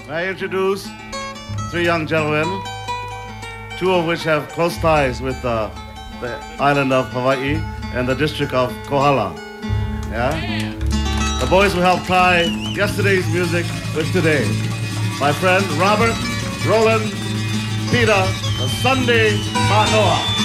I introduce three young gentlemen, two of which have close ties with the island of Hawaii and the district of Kohala. Yeah? The boys will help tie yesterday's music with today. My friend Robert, Roland, Peter, the Sunday Manoa.